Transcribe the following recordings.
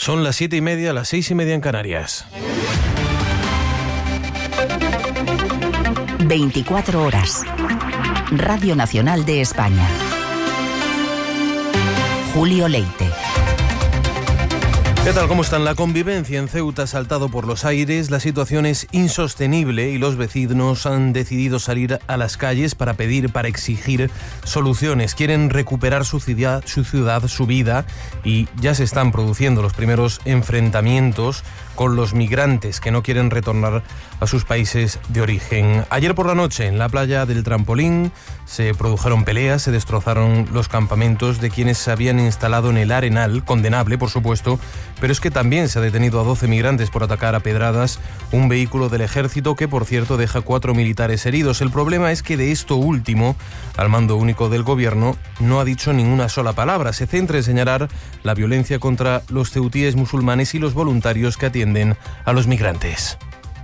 Son las 7:30, las 6:30 en Canarias. 24 horas. Radio Nacional de España. Julio Leite. ¿Qué tal? ¿Cómo están? La convivencia en Ceuta ha saltado por los aires, la situación es insostenible y los vecinos han decidido salir a las calles para pedir, para exigir soluciones. Quieren recuperar su ciudad, su vida, y ya se están produciendo los primeros enfrentamientos con los migrantes que no quieren retornar a sus países de origen. Ayer por la noche, en la playa del Trampolín, se produjeron peleas, se destrozaron los campamentos de quienes se habían instalado en el Arenal, condenable, por supuesto, pero es que también se ha detenido a 12 migrantes por atacar a pedradas un vehículo del ejército que, por cierto, deja 4 militares heridos. El problema es que de esto último, al mando único del gobierno no ha dicho ninguna sola palabra. Se centra en señalar la violencia contra los ceutíes musulmanes y los voluntarios que atienden a los migrantes.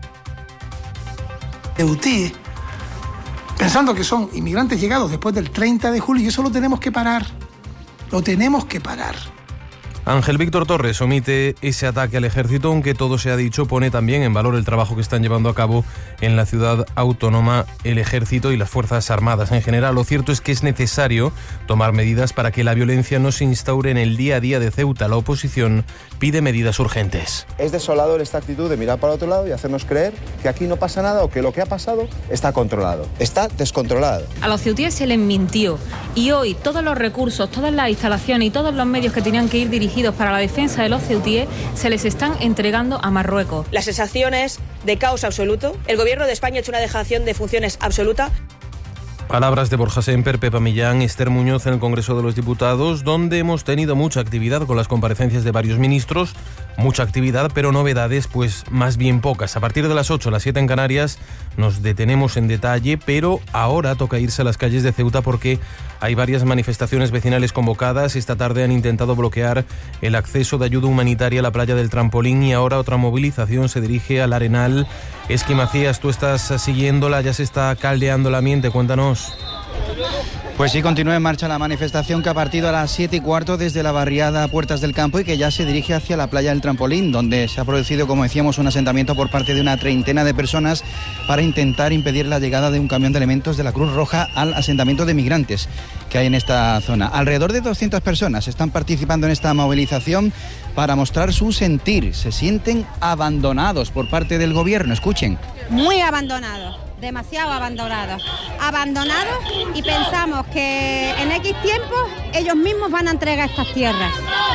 Ceutí, pensando que son inmigrantes llegados después del 30 de julio, y eso lo tenemos que parar. Lo tenemos que parar. Ángel Víctor Torres omite ese ataque al ejército, aunque todo se ha dicho, pone también en valor el trabajo que están llevando a cabo en la ciudad autónoma el ejército y las Fuerzas Armadas en general. Lo cierto es que es necesario tomar medidas para que la violencia no se instaure en el día a día de Ceuta. La oposición pide medidas urgentes. Es desolador esta actitud de mirar para otro lado y hacernos creer que aquí no pasa nada o que lo que ha pasado está controlado. Está descontrolado. A los ceutíes se les mintió y hoy todos los recursos, todas las instalaciones y todos los medios que tenían que ir dirigidos para la defensa de los ceutíes se les están entregando a Marruecos. La sensación es de caos absoluto. El gobierno de España ha hecho una dejación de funciones absoluta. Palabras de Borja Semper, Pepa Millán, Esther Muñoz en el Congreso de los Diputados, donde hemos tenido mucha actividad con las comparecencias de varios ministros. Mucha actividad, pero novedades, pues más bien pocas. A partir de las 8, las 7 en Canarias, nos detenemos en detalle, pero ahora toca irse a las calles de Ceuta porque hay varias manifestaciones vecinales convocadas. Esta tarde han intentado bloquear el acceso de ayuda humanitaria a la playa del Trampolín y ahora otra movilización se dirige al Arenal. Esqui Macías, tú estás siguiéndola, ya se está caldeando el ambiente, cuéntanos. Pues sí, continúa en marcha la manifestación que ha partido a las 7:15 desde la barriada Puertas del Campo y que ya se dirige hacia la playa del Trampolín, donde se ha producido, como decíamos, un asentamiento por parte de una treintena de personas para intentar impedir la llegada de un camión de elementos de la Cruz Roja al asentamiento de migrantes que hay en esta zona. Alrededor de 200 personas están participando en esta movilización para mostrar su sentir. Se sienten abandonados por parte del gobierno. Escuchen. Muy abandonados. Demasiado abandonados y pensamos que en X tiempo ellos mismos van a entregar estas tierras.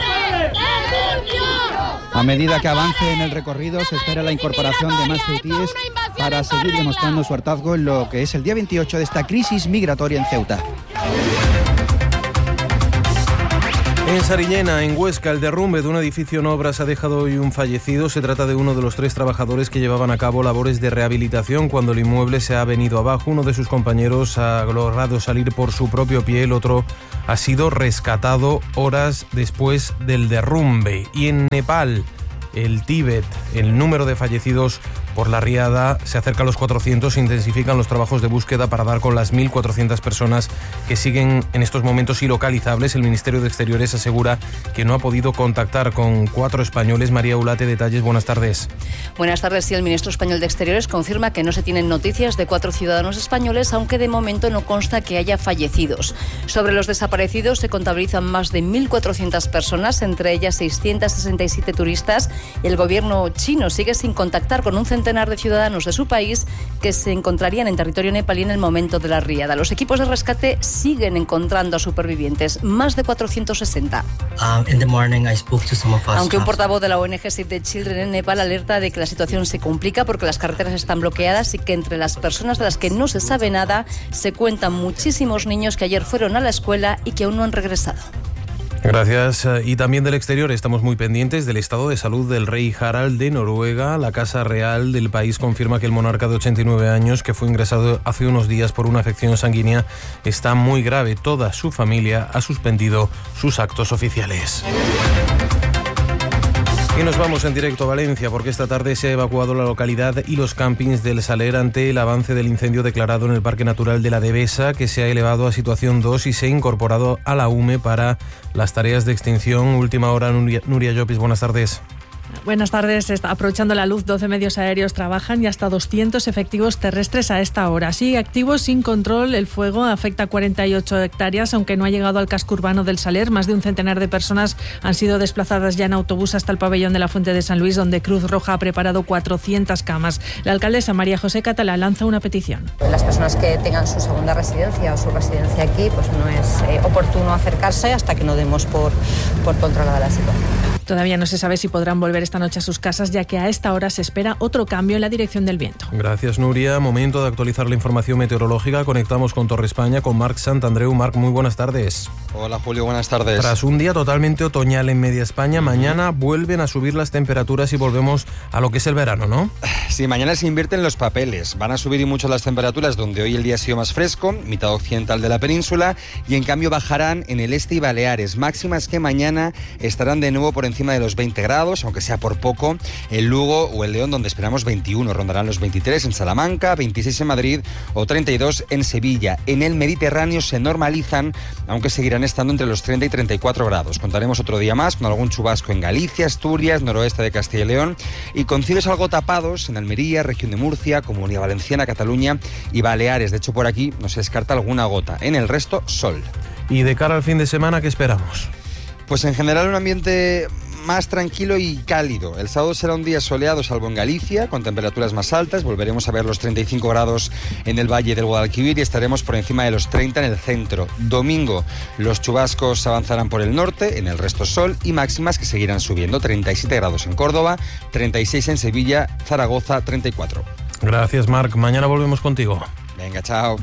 A medida que avance en el recorrido se espera la incorporación de más ceutíes para seguir demostrando su hartazgo en lo que es el día 28 de esta crisis migratoria en Ceuta. En Sariñena, en Huesca, el derrumbe de un edificio en obras ha dejado hoy un fallecido. Se trata de uno de los 3 trabajadores que llevaban a cabo labores de rehabilitación cuando el inmueble se ha venido abajo. Uno de sus compañeros ha logrado salir por su propio pie, el otro ha sido rescatado horas después del derrumbe. Y en Nepal, el Tíbet, el número de fallecidos por la riada se acerca a los 400. Se intensifican los trabajos de búsqueda para dar con las 1.400 personas que siguen en estos momentos ilocalizables. El Ministerio de Exteriores asegura que no ha podido contactar con 4 españoles. María Ulate, detalles, buenas tardes. Buenas tardes. Sí, el ministro español de Exteriores confirma que no se tienen noticias de 4 ciudadanos españoles, aunque de momento no consta que haya fallecidos. Sobre los desaparecidos se contabilizan más de 1.400 personas, entre ellas 667 turistas. El gobierno chino sigue sin contactar con un centenar de ciudadanos de su país que se encontrarían en territorio nepalí en el momento de la riada. Los equipos de rescate siguen encontrando a supervivientes, más de 460. Aunque un portavoz de la ONG Save the Children en Nepal alerta de que la situación se complica porque las carreteras están bloqueadas y que entre las personas de las que no se sabe nada se cuentan muchísimos niños que ayer fueron a la escuela y que aún no han regresado. Gracias. Y también del exterior estamos muy pendientes del estado de salud del rey Harald de Noruega. La Casa Real del país confirma que el monarca de 89 años, que fue ingresado hace unos días por una afección sanguínea, está muy grave. Toda su familia ha suspendido sus actos oficiales. Y nos vamos en directo a Valencia porque esta tarde se ha evacuado la localidad y los campings del Saler ante el avance del incendio declarado en el Parque Natural de la Devesa, que se ha elevado a situación 2 y se ha incorporado a la UME para las tareas de extinción. Última hora, Nuria Llopis, buenas tardes. Buenas tardes. Aprovechando la luz, 12 medios aéreos trabajan y hasta 200 efectivos terrestres a esta hora. Sigue activo, sin control. El fuego afecta a 48 hectáreas, aunque no ha llegado al casco urbano del Saler. Más de un centenar de personas han sido desplazadas ya en autobús hasta el pabellón de la Fuente de San Luis, donde Cruz Roja ha preparado 400 camas. La alcaldesa María José Catalá lanza una petición. Las personas que tengan su segunda residencia o su residencia aquí, pues no es oportuno acercarse hasta que no demos por controlada la situación. Todavía no se sabe si podrán volver esta noche a sus casas, ya que a esta hora se espera otro cambio en la dirección del viento. Gracias, Nuria. Momento de actualizar la información meteorológica. Conectamos con Torre España, con Marc Santandreu. Marc, muy buenas tardes. Hola, Julio, buenas tardes. Tras un día totalmente otoñal en media España, mañana vuelven a subir las temperaturas y volvemos a lo que es el verano, ¿no? Sí, mañana se invierten los papeles. Van a subir y mucho las temperaturas, donde hoy el día ha sido más fresco, mitad occidental de la península, y en cambio bajarán en el este y Baleares. Máximas que mañana estarán de nuevo por encima de los 20 grados, aunque sea por poco. El Lugo o el León, donde esperamos 21, rondarán los 23 en Salamanca, 26 en Madrid o 32 en Sevilla. En el Mediterráneo se normalizan, aunque seguirán estando entre los 30 y 34 grados. Contaremos otro día más con algún chubasco en Galicia, Asturias, noroeste de Castilla y León, y con cielos algo tapados en Almería, región de Murcia, Comunidad Valenciana, Cataluña y Baleares. De hecho, por aquí no se descarta alguna gota. En el resto, sol. Y de cara al fin de semana, ¿qué esperamos? Pues en general un ambiente más tranquilo y cálido. El sábado será un día soleado, salvo en Galicia, con temperaturas más altas. Volveremos a ver los 35 grados en el Valle del Guadalquivir y estaremos por encima de los 30 en el centro. Domingo, los chubascos avanzarán por el norte, en el resto sol, y máximas que seguirán subiendo. 37 grados en Córdoba, 36 en Sevilla, Zaragoza, 34. Gracias, Marc. Mañana volvemos contigo. Venga, chao.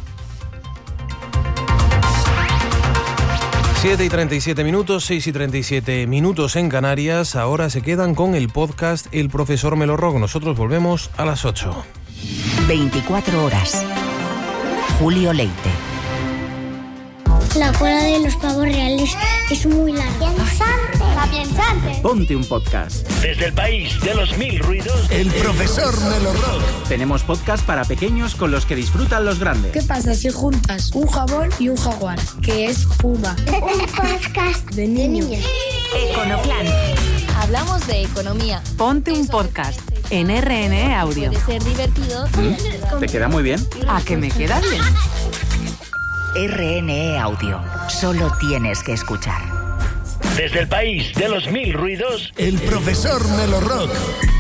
7:37 minutos, 6:37 minutos en Canarias. Ahora se quedan con el podcast El Profesor Melorrock. Nosotros volvemos a las 8. 24 horas. Julio Leite. La cola de los pavos reales es muy larga. ¡Piensante! Ponte un podcast. Desde el país de los mil ruidos, El Profesor Melorrock. Tenemos podcast para pequeños con los que disfrutan los grandes. ¿Qué pasa si juntas un jabón y un jaguar? Que es Puma. Un podcast de niños. Econoplan. Hablamos de economía. Ponte un podcast en RNE Audio. Puede ser divertido. ¿Te queda muy bien? ¿A que me queda bien? RNE Audio. Solo tienes que escuchar. Desde el país de los mil ruidos, El Profesor Melorrock.